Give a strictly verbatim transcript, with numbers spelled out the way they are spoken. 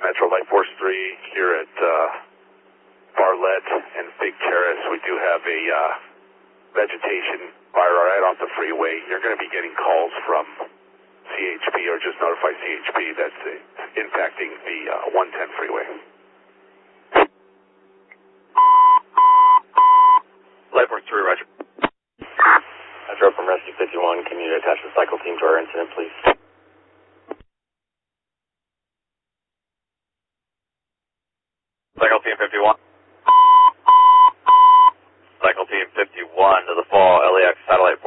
Metro Light Force three here at uh, Bartlett and Big Terrace. We do have a uh, vegetation fire right off the freeway. You're going to be getting calls from C H P, or just notify C H P that's uh, impacting the uh, one ten freeway. Light Force three, roger. Metro from Rescue fifty-one, can you attach the cycle team to our incident, please? Cycle team fifty-one. Cycle team fifty-one to the fall L A X satellite